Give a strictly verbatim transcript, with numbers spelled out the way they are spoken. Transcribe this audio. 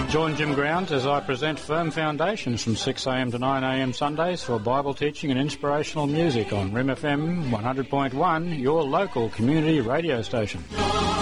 Join Jim Grounds as I present Firm Foundations from six a m to nine a m Sundays for Bible teaching and inspirational music on R I M F M one hundred point one, your local community radio station.